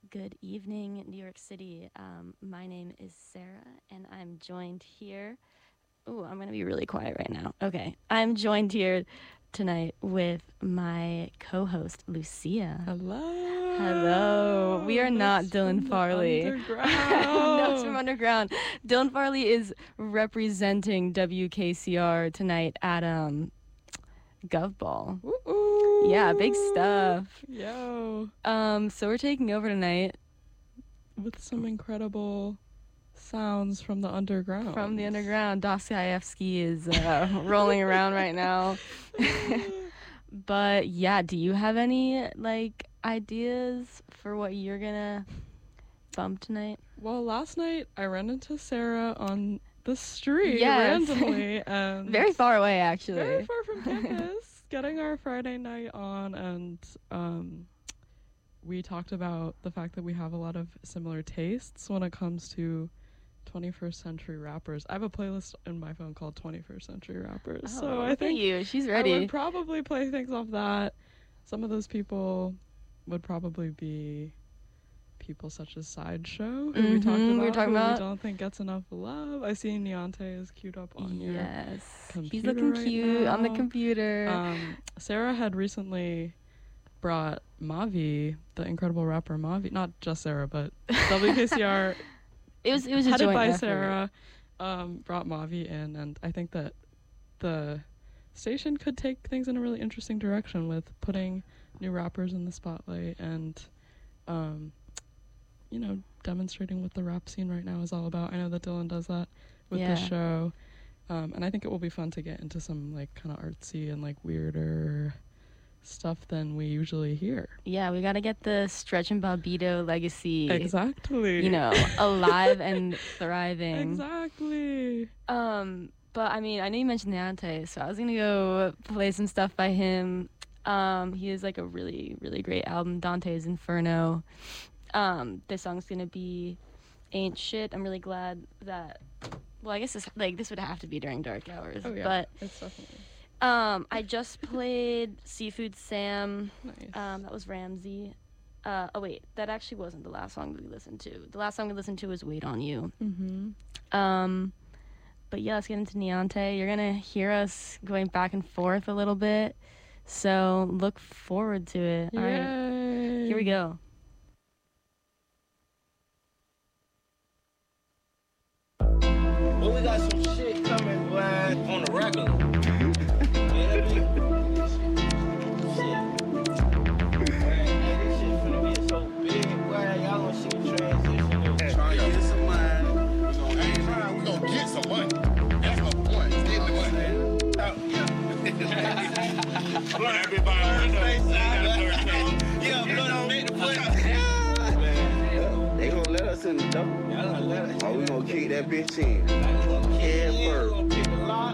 Good evening, New York City. My name is Sarah, and I'm joined here. Oh, I'm going to be really quiet right now. Okay. I'm joined here tonight with my co host, Lucia. Hello. Hello. We are not Dylan Farley. No, it's from Underground. Dylan Farley is representing WKCR tonight at Gov Ball. Ooh. Yeah, big stuff. Yo. So we're taking over tonight with some incredible sounds from the underground. From the underground. Dostoevsky is rolling around right now. But yeah, do you have any ideas for what you're gonna bump tonight? Well, last night I ran into Sarah on the street randomly. And very far away, actually. Very far from campus. Getting our Friday night on, and we talked about the fact that we have a lot of similar tastes when it comes to 21st century rappers. I have a playlist in my phone called 21st century rappers. Oh, so I look think at you. She's ready. I would probably play things off that. Some of those people would probably be people such as Sideshow, who we talked about. We don't think gets enough love. I see Neonte is queued up on your computer. He's looking right cute now. on the computer. Sarah had recently brought Mavi, the incredible rapper Mavi, not just Sarah, but WKCR. it was a headed joint by effort. Sarah, brought Mavi in, and I think that the station could take things in a really interesting direction with putting new rappers in the spotlight and demonstrating what the rap scene right now is all about. I know that Dylan does that with the show, and I think it will be fun to get into some kind of artsy and weirder stuff than we usually hear. Yeah, we got to get the Stretch and Bobbito legacy. Exactly. Alive and thriving. Exactly. But I mean, I know you mentioned Neonte, so I was gonna go play some stuff by him. He has a really, really great album, Dante's Inferno. This song's gonna be Ain't Shit. I'm really glad that. Well, I guess this would have to be during dark hours. Oh yeah, but it's definitely. I just played Seafood Sam. Nice. That was Ramsey. Oh wait, that actually wasn't the last song we listened to. The last song we listened to was Wait on You. Mm-hmm. But yeah, let's get into Neonte. You're gonna hear us going back and forth a little bit, so look forward to it. Yay. All right, here we go. Well, we got some shit coming, boy, on the regular. They gonna let us in the door. Oh, we gonna kick that bitch in. Head first.